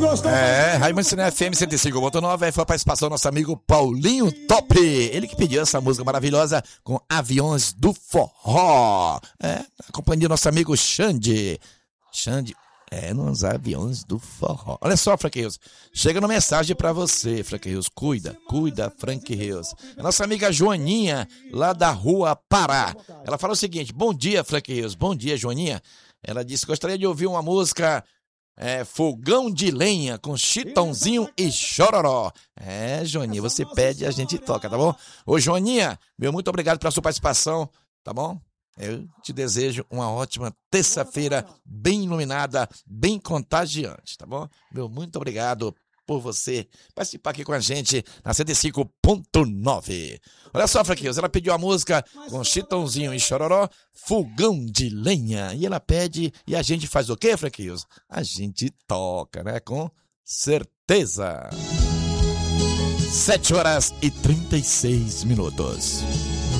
gostou? Raimundo Cinema FM 105.9, aí foi a participação do nosso amigo Paulinho Top. Ele que pediu essa música maravilhosa com Aviões do Forró. Acompanhando nosso amigo Xande. Nos Aviões do Forró. Olha só, Frank Rios, chega uma mensagem pra você, Frank Rios. Cuida, Frank Rios. A nossa amiga Joaninha, lá da Rua Pará. Ela fala o seguinte: bom dia, Frank Rios. Bom dia, Joaninha. Ela disse: gostaria de ouvir uma música Fogão de Lenha com Chitãozinho e Chororó. Joaninha, você pede e a gente toca, tá bom? Ô, Joaninha, meu muito obrigado pela sua participação, tá bom? Eu te desejo uma ótima terça-feira, bem iluminada, bem contagiante, tá bom? Meu muito obrigado por você participar aqui com a gente na 105.9. Olha só, Franquinhos, ela pediu a música com Chitãozinho e Chororó, Fogão de Lenha. E ela pede, e a gente faz o quê, Franquinhos? A gente toca, né? Com certeza. 7 horas e 36 minutos.